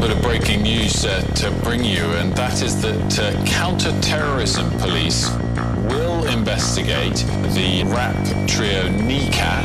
bit of breaking news to bring you, and that is that counter-terrorism police will investigate the rap trio NECAT